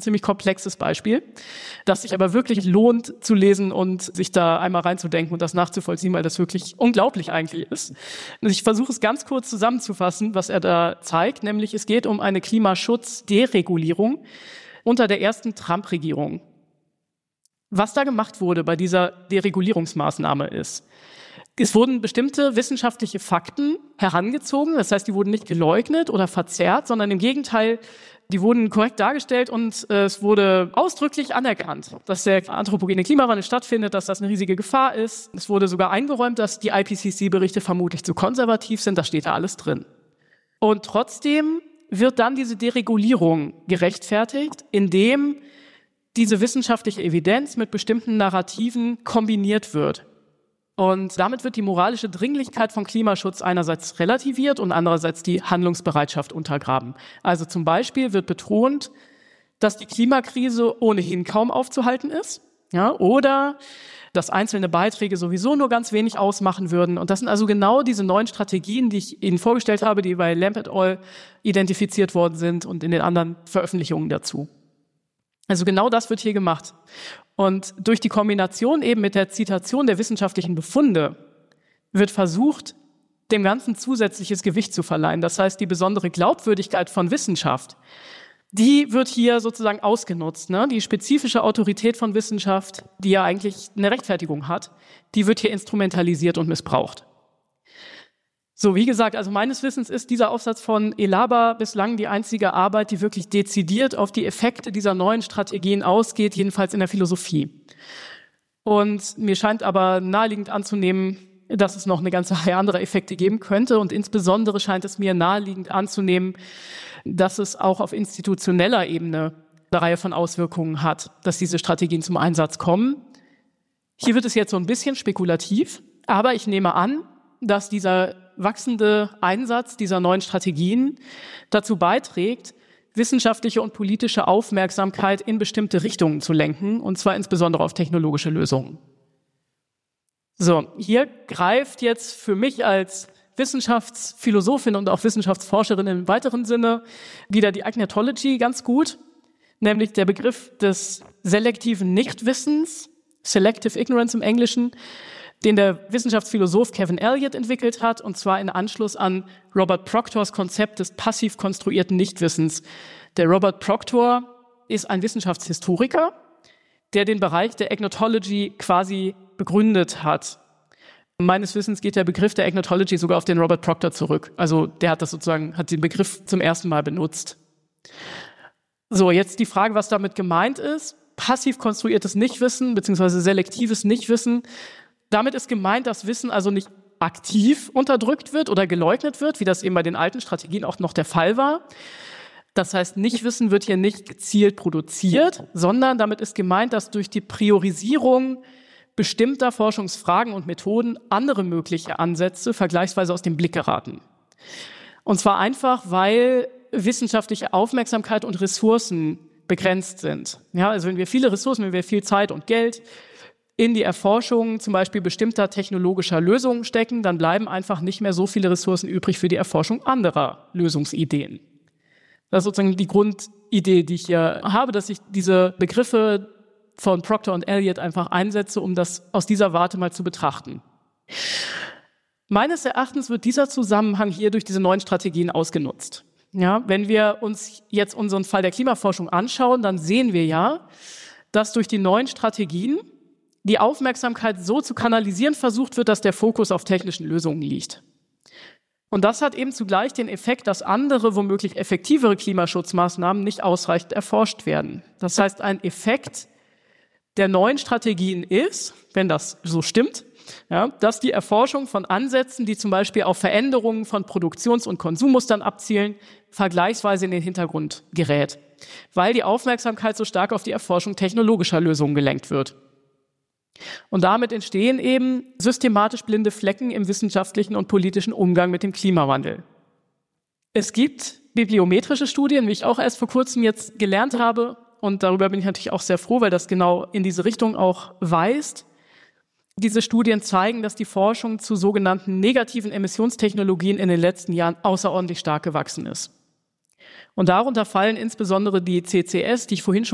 ziemlich komplexes Beispiel, das sich aber wirklich lohnt zu lesen und sich da einmal reinzudenken und das nachzuvollziehen, weil das wirklich unglaublich eigentlich ist. Und ich versuche es ganz kurz zusammenzufassen, was er da zeigt, nämlich es geht um eine Klimaschutz-Deregulierung unter der ersten Trump-Regierung. Was da gemacht wurde bei dieser Deregulierungsmaßnahme ist, es wurden bestimmte wissenschaftliche Fakten herangezogen, das heißt, die wurden nicht geleugnet oder verzerrt, sondern im Gegenteil, die wurden korrekt dargestellt und es wurde ausdrücklich anerkannt, dass der anthropogene Klimawandel stattfindet, dass das eine riesige Gefahr ist. Es wurde sogar eingeräumt, dass die IPCC-Berichte vermutlich zu konservativ sind, das steht da alles drin. Und trotzdem wird dann diese Deregulierung gerechtfertigt, indem diese wissenschaftliche Evidenz mit bestimmten Narrativen kombiniert wird. Und damit wird die moralische Dringlichkeit von Klimaschutz einerseits relativiert und andererseits die Handlungsbereitschaft untergraben. Also zum Beispiel wird betont, dass die Klimakrise ohnehin kaum aufzuhalten ist, ja, oder dass einzelne Beiträge sowieso nur ganz wenig ausmachen würden. Und das sind also genau diese neuen Strategien, die ich Ihnen vorgestellt habe, die bei Lamb et al. Identifiziert worden sind und in den anderen Veröffentlichungen dazu. Also genau das wird hier gemacht. Und durch die Kombination eben mit der Zitation der wissenschaftlichen Befunde wird versucht, dem Ganzen zusätzliches Gewicht zu verleihen. Das heißt, die besondere Glaubwürdigkeit von Wissenschaft, die wird hier sozusagen ausgenutzt. Ne? Die spezifische Autorität von Wissenschaft, die ja eigentlich eine Rechtfertigung hat, die wird hier instrumentalisiert und missbraucht. So, wie gesagt, also meines Wissens ist dieser Aufsatz von Elaba bislang die einzige Arbeit, die wirklich dezidiert auf die Effekte dieser neuen Strategien ausgeht, jedenfalls in der Philosophie. Und mir scheint aber naheliegend anzunehmen, dass es noch eine ganze Reihe anderer Effekte geben könnte. Und insbesondere scheint es mir naheliegend anzunehmen, dass es auch auf institutioneller Ebene eine Reihe von Auswirkungen hat, dass diese Strategien zum Einsatz kommen. Hier wird es jetzt so ein bisschen spekulativ, aber ich nehme an, dass dieser wachsende Einsatz dieser neuen Strategien dazu beiträgt, wissenschaftliche und politische Aufmerksamkeit in bestimmte Richtungen zu lenken, und zwar insbesondere auf technologische Lösungen. So, hier greift jetzt für mich als Wissenschaftsphilosophin und auch Wissenschaftsforscherin im weiteren Sinne wieder die Agnotology ganz gut, nämlich der Begriff des selektiven Nichtwissens, Selective Ignorance im Englischen, den der Wissenschaftsphilosoph Kevin Elliott entwickelt hat, und zwar in Anschluss an Robert Proctors Konzept des passiv konstruierten Nichtwissens. Der Robert Proctor ist ein Wissenschaftshistoriker, der den Bereich der Agnotology quasi begründet hat. Meines Wissens geht der Begriff der Agnotology sogar auf den Robert Proctor zurück. Also der hat den Begriff zum ersten Mal benutzt. So, jetzt die Frage, was damit gemeint ist. Passiv konstruiertes Nichtwissen beziehungsweise selektives Nichtwissen. Damit ist gemeint, dass Wissen also nicht aktiv unterdrückt wird oder geleugnet wird, wie das eben bei den alten Strategien auch noch der Fall war. Das heißt, Nichtwissen wird hier nicht gezielt produziert, sondern damit ist gemeint, dass durch die Priorisierung bestimmter Forschungsfragen und Methoden andere mögliche Ansätze vergleichsweise aus dem Blick geraten. Und zwar einfach, weil wissenschaftliche Aufmerksamkeit und Ressourcen begrenzt sind. Ja, also wenn wir viele Ressourcen, wenn wir viel Zeit und Geld in die Erforschung zum Beispiel bestimmter technologischer Lösungen stecken, dann bleiben einfach nicht mehr so viele Ressourcen übrig für die Erforschung anderer Lösungsideen. Das ist sozusagen die Grundidee, die ich hier habe, dass ich diese Begriffe von Proctor und Elliott einfach einsetze, um das aus dieser Warte mal zu betrachten. Meines Erachtens wird dieser Zusammenhang hier durch diese neuen Strategien ausgenutzt. Ja, wenn wir uns jetzt unseren Fall der Klimaforschung anschauen, dann sehen wir ja, dass durch die neuen Strategien die Aufmerksamkeit so zu kanalisieren versucht wird, dass der Fokus auf technischen Lösungen liegt. Und das hat eben zugleich den Effekt, dass andere, womöglich effektivere Klimaschutzmaßnahmen nicht ausreichend erforscht werden. Das heißt, ein Effekt der neuen Strategien ist, wenn das so stimmt, ja, dass die Erforschung von Ansätzen, die zum Beispiel auf Veränderungen von Produktions- und Konsummustern abzielen, vergleichsweise in den Hintergrund gerät, weil die Aufmerksamkeit so stark auf die Erforschung technologischer Lösungen gelenkt wird. Und damit entstehen eben systematisch blinde Flecken im wissenschaftlichen und politischen Umgang mit dem Klimawandel. Es gibt bibliometrische Studien, wie ich auch erst vor kurzem jetzt gelernt habe, und darüber bin ich natürlich auch sehr froh, weil das genau in diese Richtung auch weist. Diese Studien zeigen, dass die Forschung zu sogenannten negativen Emissionstechnologien in den letzten Jahren außerordentlich stark gewachsen ist. Und darunter fallen insbesondere die CCS, die ich vorhin schon